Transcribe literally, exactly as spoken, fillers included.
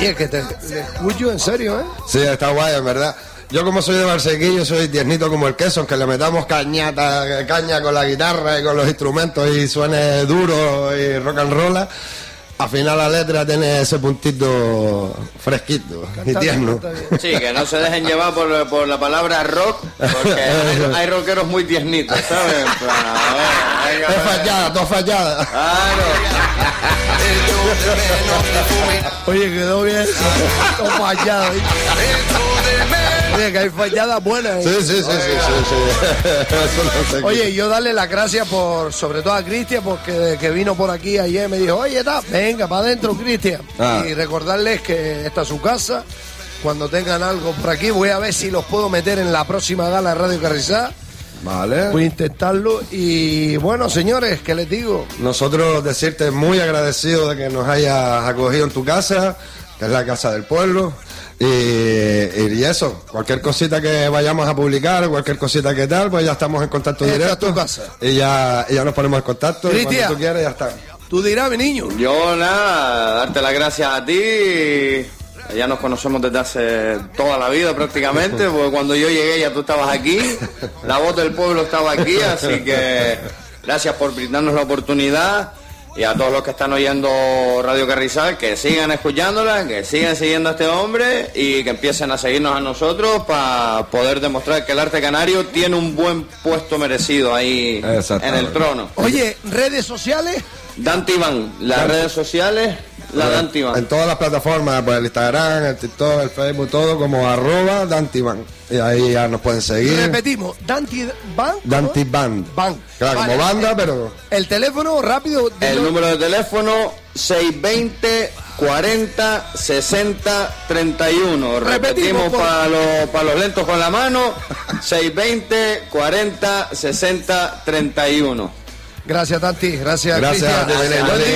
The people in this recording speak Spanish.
Oye, que te le escucho en serio, ¿eh? Sí, está guay, en verdad. Yo como soy de Barsequillo, soy tiernito como el queso, aunque le metamos cañata, caña con la guitarra y con los instrumentos y suene duro y rock and roll. Al final la letra tiene ese puntito fresquito Canta y tierno. bien, Sí, que no se dejen llevar por, por la palabra rock, porque hay, hay rockeros muy tiernitos, ¿sabes? En plan, a ver, venga, Todo venga. fallada, todo fallada. Claro. Oye, quedó bien. Todo fallado. ¿eh? Oye, que hay falladas buenas. Sí, ¿eh? sí, sí, sí, sí, sí. Eso no sé. Oye, yo darle las gracias por, sobre todo a Cristian, porque que vino por aquí ayer me dijo, oye, ta, venga, para adentro, Cristian. Ah. Y recordarles que esta es su casa. Cuando tengan algo por aquí, voy a ver si los puedo meter en la próxima gala de Radio Carrizá. Vale. Voy a intentarlo. Y bueno, señores, ¿qué les digo? Nosotros decirte muy agradecidos de que nos hayas acogido en tu casa, que es la casa del pueblo. Y, y eso, cualquier cosita que vayamos a publicar, cualquier cosita que tal, pues ya estamos en contacto Esta es directo. tu casa. Y ya, y ya nos ponemos en contacto. Y Cristian. cuando tú quieras, ya está. Tú dirás, mi niño. Yo nada, darte las gracias a ti. Ya nos conocemos desde hace toda la vida prácticamente, porque cuando yo llegué ya tú estabas aquí, la voz del pueblo estaba aquí, así que gracias por brindarnos la oportunidad. Y a todos los que están oyendo Radio Carrizal, que sigan escuchándola, que sigan siguiendo a este hombre y que empiecen a seguirnos a nosotros para poder demostrar que el arte canario tiene un buen puesto merecido ahí en el trono. Oye, redes sociales. Dante Iván, las Dante. redes sociales, la Dante Iván. En todas las plataformas, pues el Instagram, el TikTok, el Facebook, todo como arroba Dantivan. Y ahí ya nos pueden seguir. Repetimos, Dante Band. Dantivan. Band. Claro, Vale. como banda, pero... El teléfono, rápido. El dilo. número de teléfono seis veinte, cuarenta, sesenta, treinta y uno. Repetimos, Repetimos por- para los, para los lentos con la mano, seis veinte, cuarenta, sesenta, treinta y uno. Gracias, Tanti. Gracias, Gracias, Cristian. de Belén. Buen día.